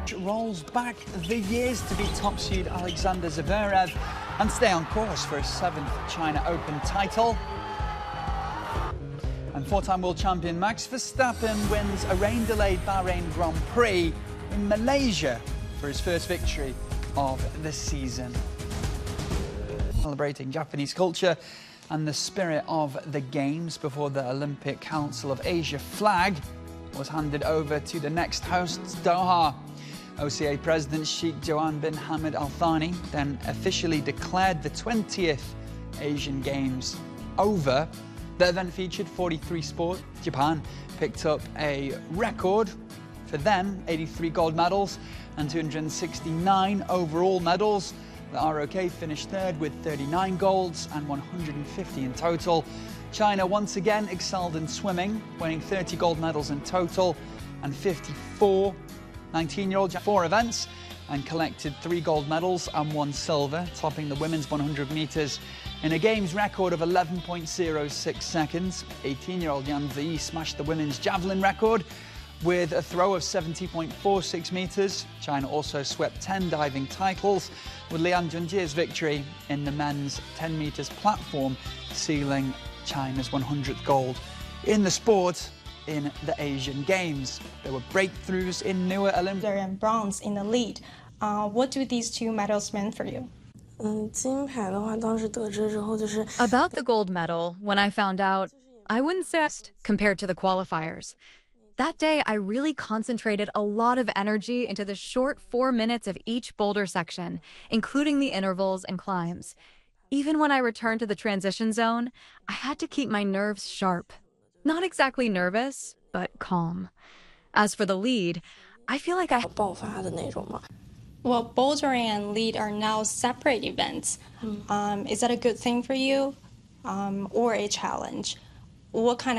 rolls back the years to be top seed Alexander Zverev and stay on course for his 7th China Open title. And 4-time world champion Max Verstappen wins a rain-delayed Bahrain Grand Prix in Malaysia for his first victory of the season. Celebrating Japanese culture and the spirit of the Games before the Olympic Council of Asia flag was handed over to the next hosts, Doha. OCA President Sheikh Jawan bin Hamad Al Thani then officially declared the 20th Asian Games over. The event featured 43 sports. Japan picked up a record for them, 83 gold medals and 269 overall medals. The ROK finished third with 39 golds and 150 in total. China once again excelled in swimming, winning 30 gold medals in total and 54. 19-year-olds 4 events and collected 3 gold medals and 1 silver, topping the women's 100 metres in a Games record of 11.06 seconds. 18-year-old Yan Ziyi smashed the women's javelin record with a throw of 70.46 metres. China also swept 10 diving titles, with Lian Junjie's victory in the men's 10 metres platform sealing China's 100th gold in the sport in the Asian Games. There were breakthroughs in newer Olympics. And bronze in the lead. What do these 2 medals mean for you? About the gold medal, when I found out, I wouldn't say compared to the qualifiers. That day, I really concentrated a lot of energy into the short 4 minutes of each boulder section, including the intervals and climbs. Even when I returned to the transition zone, I had to keep my nerves sharp. Not exactly nervous, but calm. As for the lead, I feel like I... Well, bouldering and lead are now separate events. Is that a good thing for you or a challenge? What kind of